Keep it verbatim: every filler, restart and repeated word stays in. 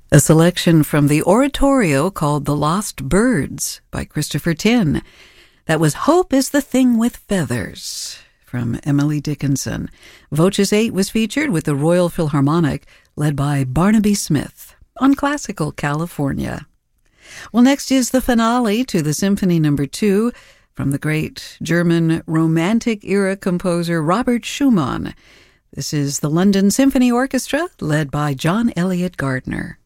A selection from the oratorio called The Lost Birds by Christopher Tin. That was Hope is the Thing with Feathers from Emily Dickinson. Voces eight was featured with the Royal Philharmonic, led by Barnaby Smith, on Classical California. Well, next is the finale to the Symphony Number two from the great German Romantic-era composer Robert Schumann. This is the London Symphony Orchestra, led by John Eliot Gardner.